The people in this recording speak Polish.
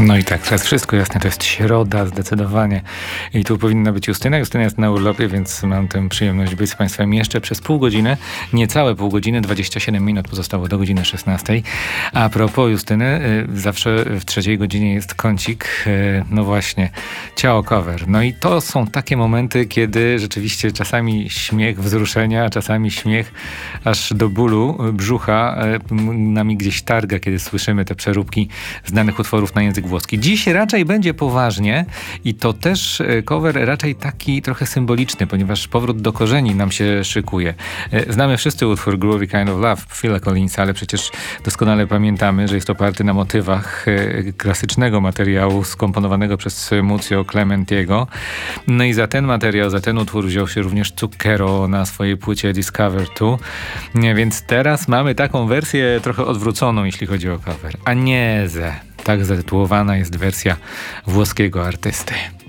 No i tak, teraz wszystko jasne, to jest środa zdecydowanie i tu powinna być Justyna. Justyna jest na urlopie, więc mam tę przyjemność być z Państwem jeszcze przez pół godziny, niecałe pół godziny, 27 minut pozostało do godziny 16. A propos Justyny, zawsze w trzeciej godzinie jest kącik, no właśnie, ciało cover. No i to są takie momenty, kiedy rzeczywiście czasami śmiech wzruszenia, a czasami śmiech aż do bólu brzucha nami gdzieś targa, kiedy słyszymy te przeróbki znanych utworów na język włoski. Dziś raczej będzie poważnie i to też cover raczej taki trochę symboliczny, ponieważ powrót do korzeni nam się szykuje. Znamy wszyscy utwór Groovy Kind of Love Phila Collinsa, ale przecież doskonale pamiętamy, że jest oparty na motywach klasycznego materiału skomponowanego przez Muzio Clementiego. No i za ten materiał, za ten utwór wziął się również Zucchero na swojej płycie Discover 2. Więc teraz mamy taką wersję trochę odwróconą, jeśli chodzi o cover. Agnese. Tak zatytułowana jest wersja włoskiego artysty.